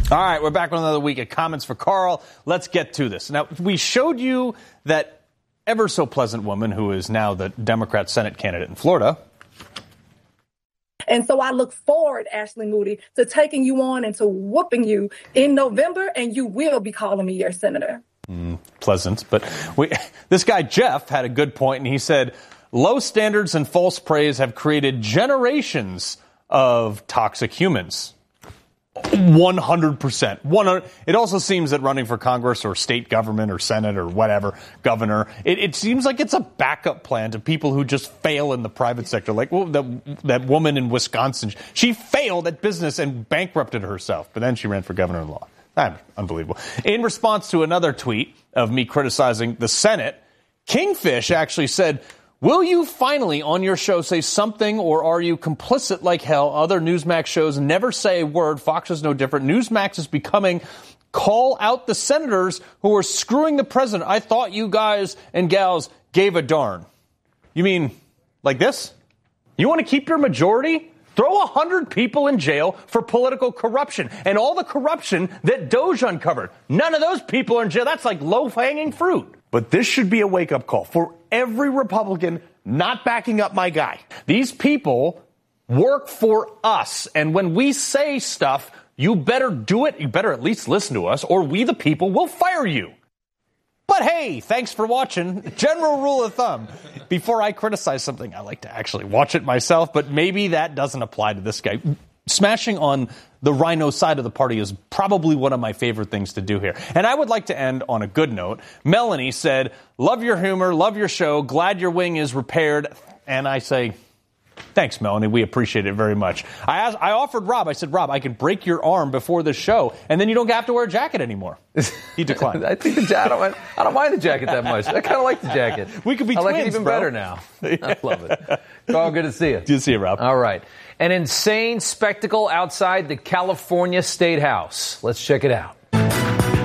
All right, we're back with another week of Comments for Carl. Let's get to this. Now, we showed you that ever so pleasant woman who is now the Democrat Senate candidate in Florida. And so I look forward, Ashley Moody, to taking you on and to whooping you in November, and you will be calling me your senator. Pleasant. But this guy, Jeff, had a good point, and he said, low standards and false praise have created generations of toxic humans. 100%. It also seems that running for Congress or state government or Senate or whatever, governor, it seems like it's a backup plan to people who just fail in the private sector. Like that woman in Wisconsin, she failed at business and bankrupted herself, but then she ran for governor-in-law. Unbelievable. In response to another tweet of me criticizing the Senate, Kingfish actually said, will you finally on your show say something, or are you complicit like hell? Other Newsmax shows never say a word. Fox is no different. Newsmax is becoming call out the senators who are screwing the president. I thought you guys and gals gave a darn. You mean like this? You want to keep your majority? Throw 100 people in jail for political corruption and all the corruption that Doge uncovered. None of those people are in jail. That's like low-hanging fruit. But this should be a wake-up call for every Republican not backing up my guy. These people work for us, and when we say stuff, you better do it. You better at least listen to us, or we the people will fire you. But hey, thanks for watching. General rule of thumb. Before I criticize something, I like to actually watch it myself, but maybe that doesn't apply to this guy. Smashing on the rhino side of the party is probably one of my favorite things to do here. And I would like to end on a good note. Melanie said, love your humor, love your show, glad your wing is repaired. And I say, thanks, Melanie. We appreciate it very much. I offered Rob, I said, Rob, I can break your arm before the show, and then you don't have to wear a jacket anymore. He declined. I think I don't mind the jacket that much. I kind of like the jacket. We could be twins, I like it even bro. Better now. I love it. Carl, good to see you. Good to see you, Rob. All right. An insane spectacle outside the California State House. Let's check it out.